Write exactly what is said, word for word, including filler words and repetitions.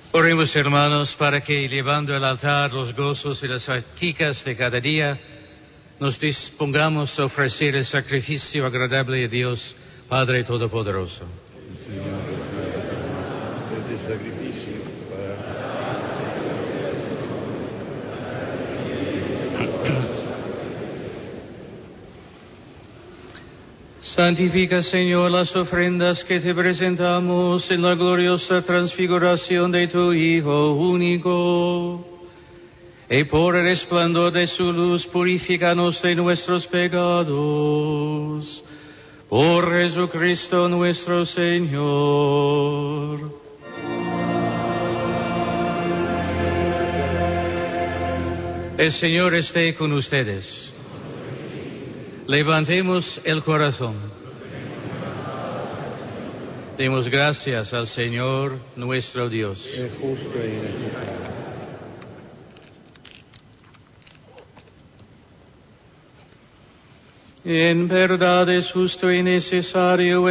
Oremos, hermanos, para que, llevando al altar los gozos y las fatigas de cada día, nos dispongamos a ofrecer el sacrificio agradable a Dios, Padre Todopoderoso. Este sacrificio Santifica, Señor, las ofrendas que te presentamos en la gloriosa transfiguración de tu Hijo único. Y por el resplandor de su luz purifícanos de nuestros pecados. Por Jesucristo nuestro Señor. El Señor esté con ustedes. Levantemos el corazón. Demos gracias al Señor nuestro Dios. es justo y necesario. En verdad es justo y necesario